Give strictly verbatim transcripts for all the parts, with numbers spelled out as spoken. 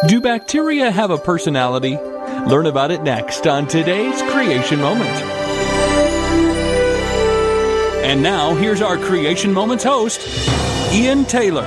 Do bacteria have a personality? Learn about it next on today's Creation Moment. And now, here's our Creation Moments host, Ian Taylor.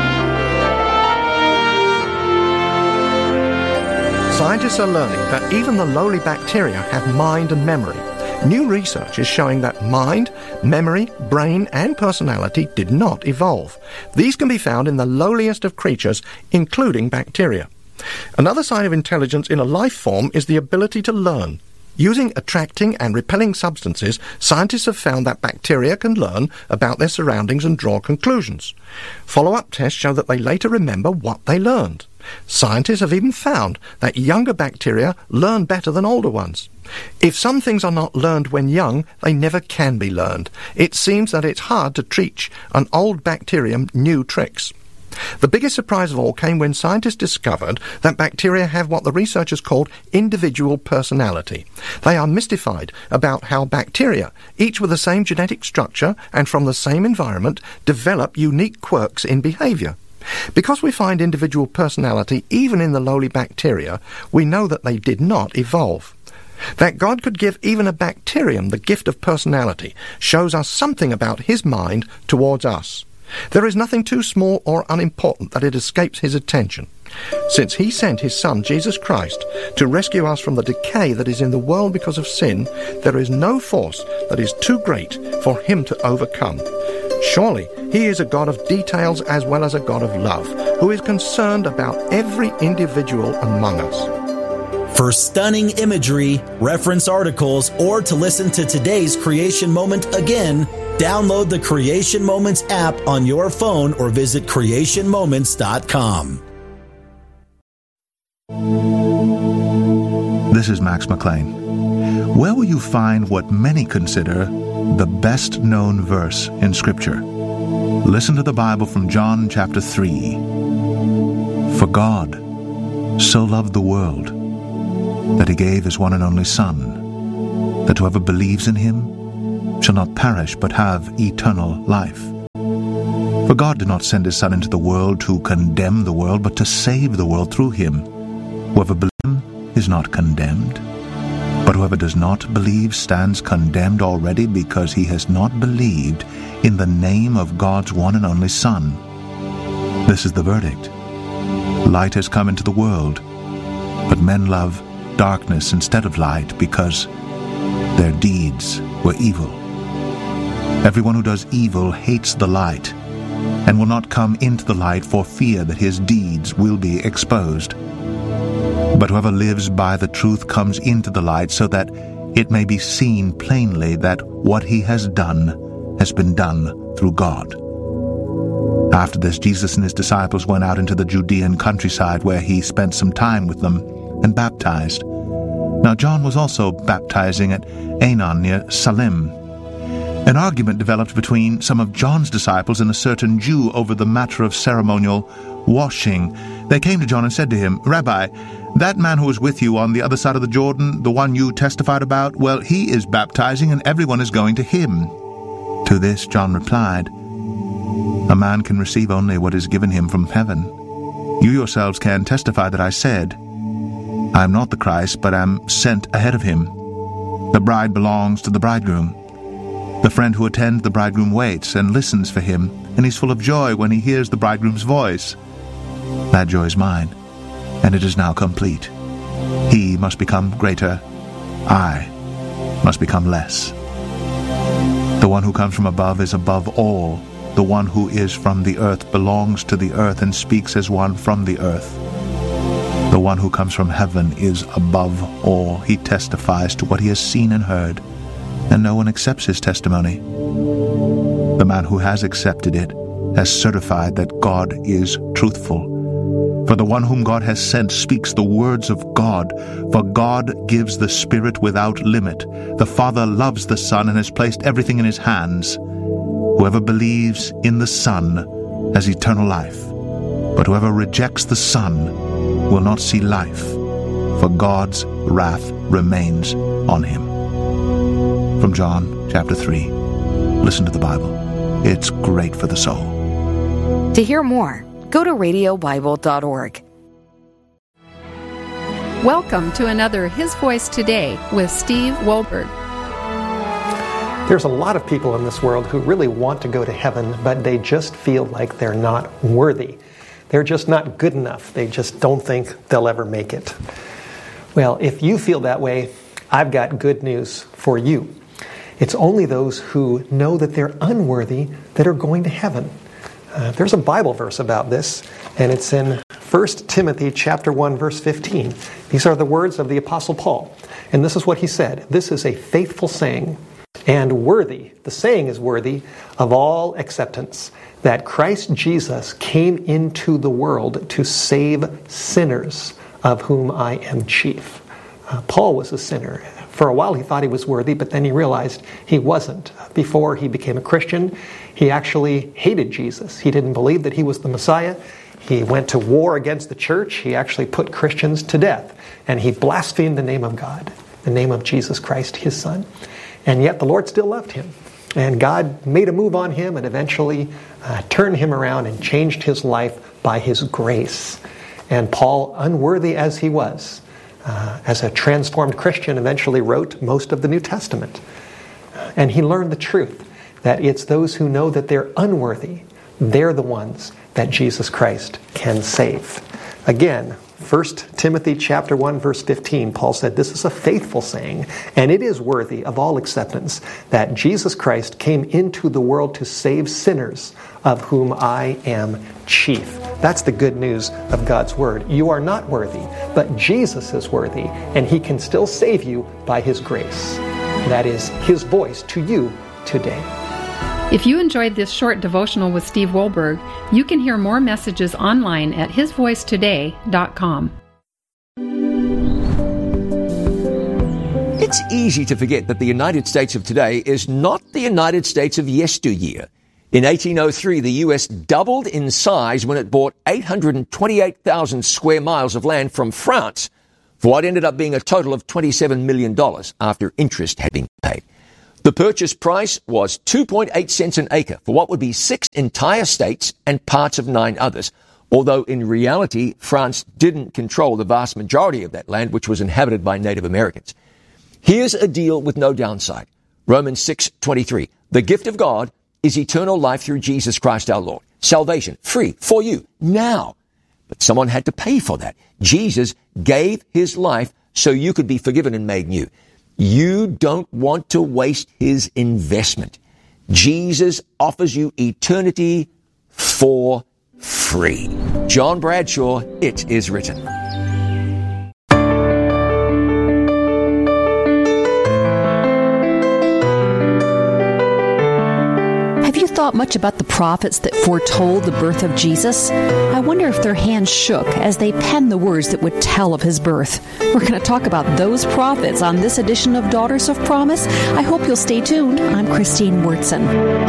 Scientists are learning that even the lowly bacteria have mind and memory. New research is showing that mind, memory, brain, and personality did not evolve. These can be found in the lowliest of creatures, including bacteria. Another sign of intelligence in a life form is the ability to learn. Using attracting and repelling substances, scientists have found that bacteria can learn about their surroundings and draw conclusions. Follow-up tests show that they later remember what they learned. Scientists have even found that younger bacteria learn better than older ones. If some things are not learned when young, they never can be learned. It seems that it's hard to teach an old bacterium new tricks. The biggest surprise of all came when scientists discovered that bacteria have what the researchers called individual personality. They are mystified about how bacteria, each with the same genetic structure and from the same environment, develop unique quirks in behavior. Because we find individual personality even in the lowly bacteria, we know that they did not evolve. That God could give even a bacterium the gift of personality shows us something about His mind towards us. There is nothing too small or unimportant that it escapes His attention. Since He sent His Son, Jesus Christ, to rescue us from the decay that is in the world because of sin, there is no force that is too great for Him to overcome. Surely He is a God of details as well as a God of love, who is concerned about every individual among us. For stunning imagery, reference articles, or to listen to today's Creation Moment again, download the Creation Moments app on your phone or visit creation moments dot com. This is Max McLean. Where will you find what many consider the best-known verse in Scripture? Listen to the Bible from John chapter three. For God so loved the world that He gave His one and only Son, that whoever believes in Him shall not perish but have eternal life. For God did not send His Son into the world to condemn the world, but to save the world through Him. Whoever believes in Him is not condemned, but whoever does not believe stands condemned already, because he has not believed in the name of God's one and only Son. This is the verdict. Light has come into the world, but men love darkness instead of light, because their deeds were evil. Everyone who does evil hates the light, and will not come into the light for fear that his deeds will be exposed. But whoever lives by the truth comes into the light, so that it may be seen plainly that what he has done has been done through God. After this, Jesus and his disciples went out into the Judean countryside, where he spent some time with them and baptized. Now John was also baptizing at Aenon near Salim. An argument developed between some of John's disciples and a certain Jew over the matter of ceremonial washing. They came to John and said to him, "Rabbi, that man who was with you on the other side of the Jordan, the one you testified about, well, he is baptizing and everyone is going to him." To this John replied, "A man can receive only what is given him from heaven. You yourselves can testify that I said, I am not the Christ, but am sent ahead of him. The bride belongs to the bridegroom. The friend who attends the bridegroom waits and listens for him, and is full of joy when he hears the bridegroom's voice. That joy is mine, and it is now complete. He must become greater, I must become less. The one who comes from above is above all. The one who is from the earth belongs to the earth and speaks as one from the earth. The one who comes from heaven is above all. He testifies to what he has seen and heard, and no one accepts his testimony. The man who has accepted it has certified that God is truthful. For the one whom God has sent speaks the words of God, for God gives the Spirit without limit. The Father loves the Son and has placed everything in his hands. Whoever believes in the Son has eternal life, but whoever rejects the Son will not see life, for God's wrath remains on him." From John chapter three. Listen to the Bible. It's great for the soul. To hear more, go to radio bible dot org. Welcome to another His Voice Today with Steve Wohlberg. There's a lot of people in this world who really want to go to heaven, but they just feel like they're not worthy. They're just not good enough. They just don't think they'll ever make it. Well, if you feel that way, I've got good news for you. It's only those who know that they're unworthy that are going to heaven. Uh, there's a Bible verse about this, and it's in First Timothy chapter one, verse fifteen. These are the words of the Apostle Paul. And this is what he said. This is a faithful saying and worthy, the saying is worthy of all acceptance, that Christ Jesus came into the world to save sinners, of whom I am chief. Uh, Paul was a sinner. For a while he thought he was worthy, but then he realized he wasn't. Before he became a Christian, he actually hated Jesus. He didn't believe that he was the Messiah. He went to war against the church. He actually put Christians to death. And he blasphemed the name of God, the name of Jesus Christ, his Son. And yet the Lord still loved him. And God made a move on him and eventually uh, turned him around and changed his life by his grace. And Paul, unworthy as he was, uh, as a transformed Christian, eventually wrote most of the New Testament. And he learned the truth that it's those who know that they're unworthy, they're the ones that Jesus Christ can save. Again, First Timothy chapter one, verse fifteen, Paul said, this is a faithful saying, and it is worthy of all acceptance, that Jesus Christ came into the world to save sinners, of whom I am chief. That's the good news of God's Word. You are not worthy, but Jesus is worthy, and He can still save you by His grace. That is His voice to you today. If you enjoyed this short devotional with Steve Wohlberg, you can hear more messages online at his voice today dot com. It's easy to forget that the United States of today is not the United States of yesteryear. In eighteen oh three, the U S doubled in size when it bought eight hundred twenty-eight thousand square miles of land from France for what ended up being a total of twenty-seven million dollars after interest had been paid. The purchase price was two point eight cents an acre for what would be six entire states and parts of nine others, although in reality, France didn't control the vast majority of that land, which was inhabited by Native Americans. Here's a deal with no downside. Romans six twenty-three. The gift of God is eternal life through Jesus Christ our Lord. Salvation, free, for you, now. But someone had to pay for that. Jesus gave his life so you could be forgiven and made new. You don't want to waste his investment. Jesus offers you eternity for free. John Bradshaw, It Is Written. Have you thought much about the prophets that foretold the birth of Jesus? I wonder if their hands shook as they penned the words that would tell of his birth. We're going to talk about those prophets on this edition of Daughters of Promise. I hope you'll stay tuned. I'm Christine Wurtson.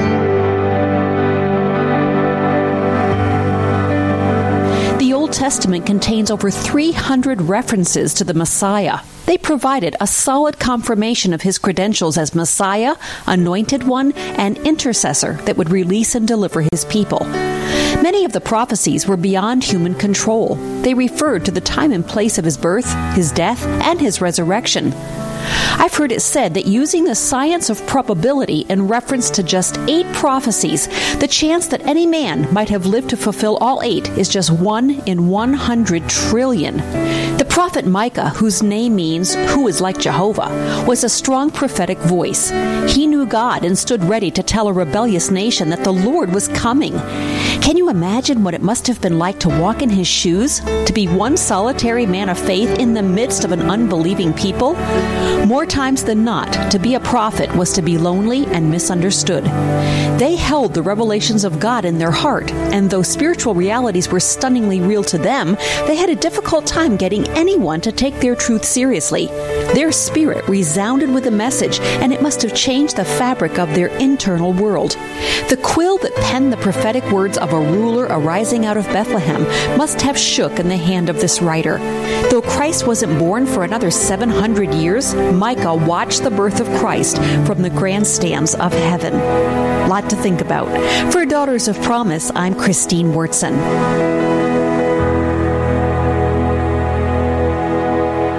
The Old Testament contains over three hundred references to the Messiah. They provided a solid confirmation of his credentials as Messiah, Anointed One, and Intercessor that would release and deliver his people. Many of the prophecies were beyond human control. They referred to the time and place of his birth, his death, and his resurrection. I've heard it said that using the science of probability in reference to just eight prophecies, the chance that any man might have lived to fulfill all eight is just one in one hundred trillion. The prophet Micah, whose name means "who is like Jehovah," was a strong prophetic voice. He knew God and stood ready to tell a rebellious nation that the Lord was coming. Can you imagine what it must have been like to walk in his shoes, to be one solitary man of faith in the midst of an unbelieving people? More times than not, to be a prophet was to be lonely and misunderstood. They held the revelations of God in their heart, and though spiritual realities were stunningly real to them, they had a difficult time getting anyone to take their truth seriously. Their spirit resounded with the message, and it must have changed the fabric of their internal world. The quill that penned the prophetic words of a ruler arising out of Bethlehem must have shook in the hand of this writer. Though Christ wasn't born for another seven hundred years, Micah watched the birth of Christ from the grandstands of heaven. Lot to think about. For Daughters of Promise, I'm Christine Wurtson.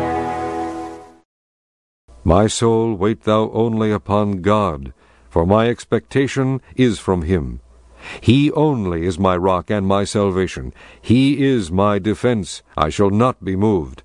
My soul, wait thou only upon God, for my expectation is from him. He only is my rock and my salvation. He is my defense. I shall not be moved.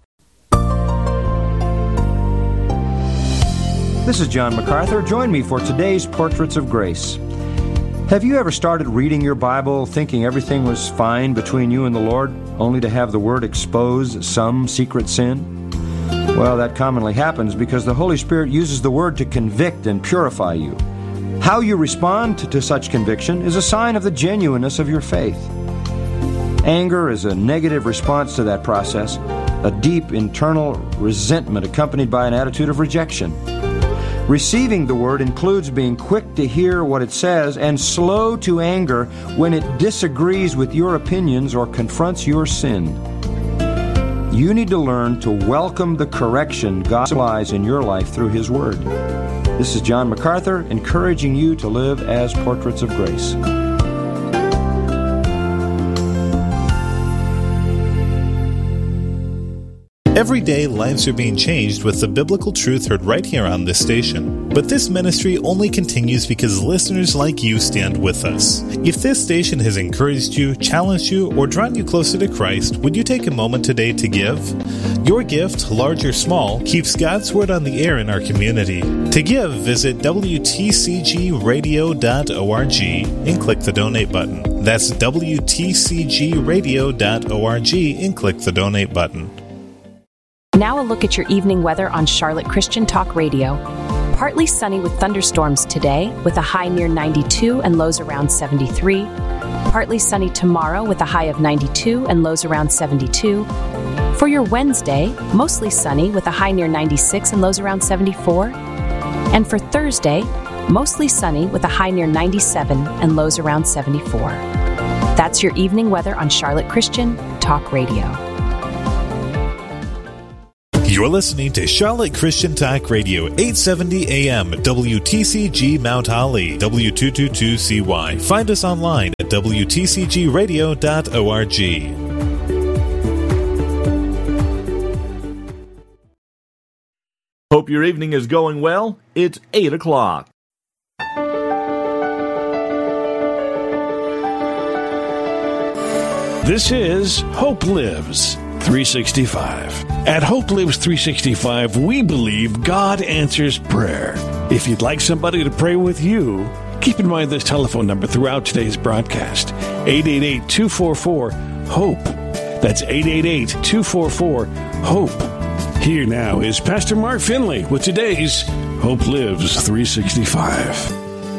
This is John MacArthur. Join me for today's Portraits of Grace. Have you ever started reading your Bible thinking everything was fine between you and the Lord, only to have the Word expose some secret sin? Well, that commonly happens because the Holy Spirit uses the Word to convict and purify you. How you respond to such conviction is a sign of the genuineness of your faith. Anger is a negative response to that process, a deep internal resentment accompanied by an attitude of rejection. Receiving the Word includes being quick to hear what it says and slow to anger when it disagrees with your opinions or confronts your sin. You need to learn to welcome the correction God supplies in your life through His Word. This is John MacArthur, encouraging you to live as portraits of grace. Every day, lives are being changed with the biblical truth heard right here on this station. But this ministry only continues because listeners like you stand with us. If this station has encouraged you, challenged you, or drawn you closer to Christ, would you take a moment today to give? Your gift, large or small, keeps God's Word on the air in our community. To give, visit W T C G radio dot org and click the donate button. That's W T C G radio dot org and click the donate button. Now a look at your evening weather on Charlotte Christian Talk Radio. Partly sunny with thunderstorms today, with a high near ninety-two and lows around seventy-three. Partly sunny tomorrow with a high of ninety-two and lows around seventy-two. For your Wednesday, mostly sunny with a high near ninety-six and lows around seventy-four. And for Thursday, mostly sunny with a high near ninety-seven and lows around seventy-four. That's your evening weather on Charlotte Christian Talk Radio. You're listening to Charlotte Christian Talk Radio, eight seventy A M, W T C G Mount Holly, W two twenty-two C Y. Find us online at W T C G radio dot org. Hope your evening is going well. It's eight o'clock. This is Hope Lives three sixty-five. At Hope Lives three sixty-five, we believe God answers prayer. If you'd like somebody to pray with you, keep in mind this telephone number throughout today's broadcast, eight eight eight, two four four, HOPE. That's eight eight eight, two four four, HOPE. Here now is Pastor Mark Finley with today's Hope Lives three sixty-five.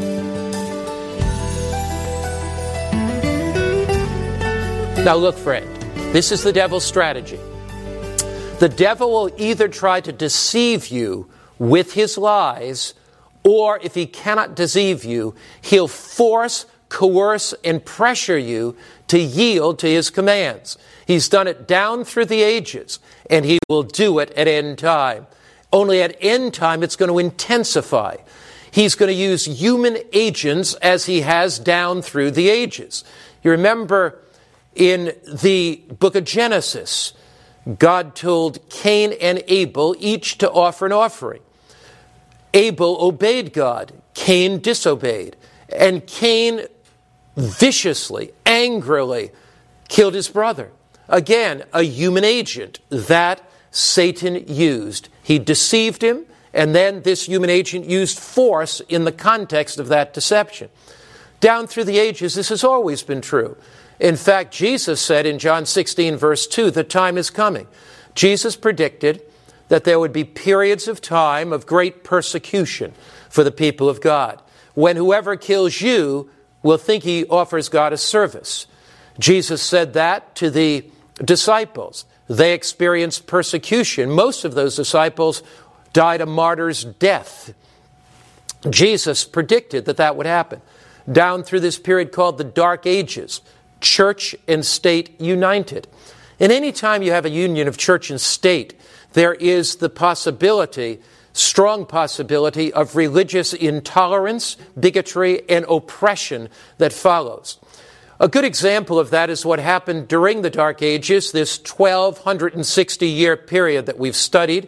Now look, friend, this is the devil's strategy. The devil will either try to deceive you with his lies, or if he cannot deceive you, he'll force, coerce, and pressure you to yield to his commands. He's done it down through the ages, and he will do it at end time. Only at end time, it's going to intensify. He's going to use human agents as he has down through the ages. You remember in the book of Genesis, God told Cain and Abel each to offer an offering. Abel obeyed God. Cain disobeyed. And Cain viciously, angrily killed his brother. Again, a human agent that Satan used. He deceived him, and then this human agent used force in the context of that deception. Down through the ages, this has always been true. In fact, Jesus said in John sixteen, verse two, the time is coming. Jesus predicted that there would be periods of time of great persecution for the people of God, when whoever kills you will think he offers God a service. Jesus said that to the disciples. They experienced persecution. Most of those disciples died a martyr's death. Jesus predicted that that would happen. Down through this period called the Dark Ages, church and state united. And any time you have a union of church and state, there is the possibility, strong possibility, of religious intolerance, bigotry, and oppression that follows. A good example of that is what happened during the Dark Ages, this twelve sixty year period that we've studied,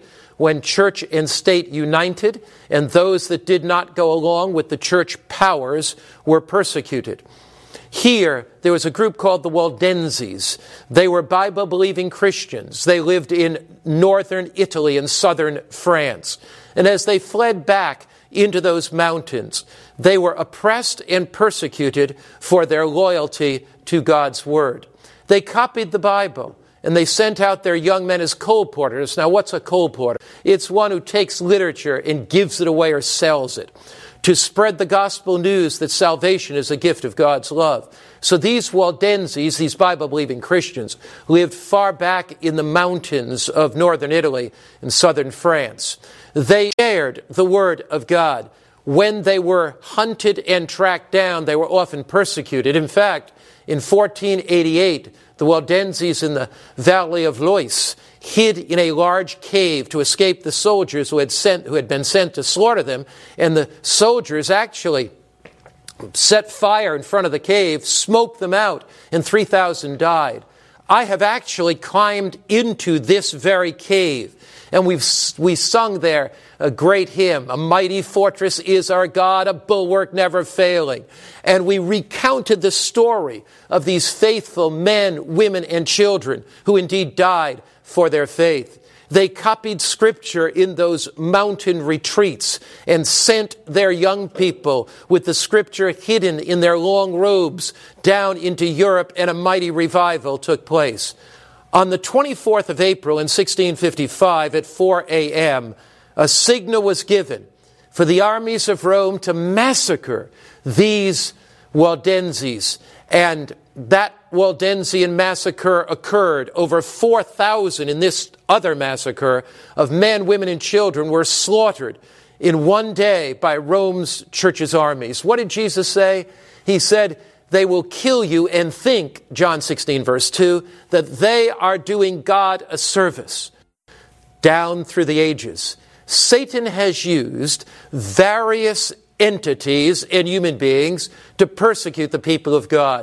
when church and state united, and those that did not go along with the church powers were persecuted. Here, there was a group called the Waldenses. They were Bible-believing Christians. They lived in northern Italy and southern France. And as they fled back into those mountains, they were oppressed and persecuted for their loyalty to God's Word. They copied the Bible, and they sent out their young men as colporteurs. Now, what's a colporteur? It's one who takes literature and gives it away or sells it, to spread the gospel news that salvation is a gift of God's love. So these Waldenses, these Bible-believing Christians, lived far back in the mountains of northern Italy and southern France. They shared the word of God. When they were hunted and tracked down, they were often persecuted. In fact, in fourteen eighty-eight, the Waldenses in the valley of Lois hid in a large cave to escape the soldiers who had sent, who had been sent to slaughter them. And the soldiers actually set fire in front of the cave, smoked them out, and three thousand died. I have actually climbed into this very cave, and we've we sung there a great hymn, "A mighty fortress is our God, a bulwark never failing." And we recounted the story of these faithful men, women, and children who indeed died for their faith. They copied Scripture in those mountain retreats and sent their young people with the Scripture hidden in their long robes down into Europe, and a mighty revival took place. On the twenty-fourth of April in sixteen fifty-five at four a.m., a signal was given for the armies of Rome to massacre these Waldenses. And that Waldensian massacre occurred. Over four thousand in this other massacre of men, women, and children were slaughtered in one day by Rome's church's armies. What did Jesus say? He said, they will kill you and think, John sixteen verse two, that they are doing God a service. Down through the ages, Satan has used various entities and human beings to persecute the people of God.